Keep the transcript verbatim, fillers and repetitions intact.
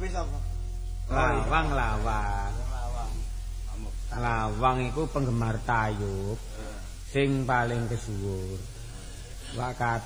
Kuwi sapa? Lawang, lawang. Lawang iku penggemar tayub sing paling kesuwur. Wak